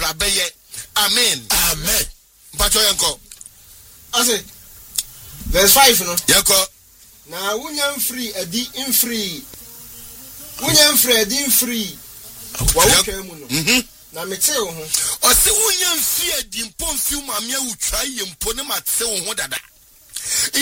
beye. Amen. Amen. Mpacho yanko. Ase. Verse 5 no. Yanko. Na wunyam free edi in free. Wunyam free edi in free. Wa wotwa mu no. Na mete wo ho. O se wunyam free edi mpo mfi ma me awutwa ye mpo ne mate wo ho dada.